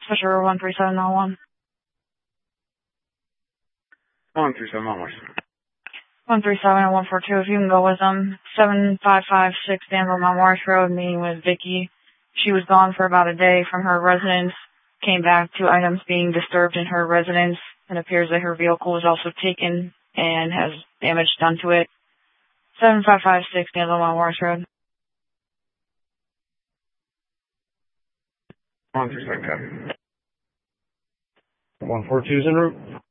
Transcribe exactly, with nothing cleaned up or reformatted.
Fisher one three seven nine one. one three seven one one. one three seven and one four two, if you can go with them. seven five five six Danville Mount Morris Road, meeting with Vicky. She was gone for about a day from her residence, came back to items being disturbed in her residence, and appears that her vehicle was also taken and has damage done to it. seven five five six Danville Mount Morris Road. one three seven copy. one four two's en route.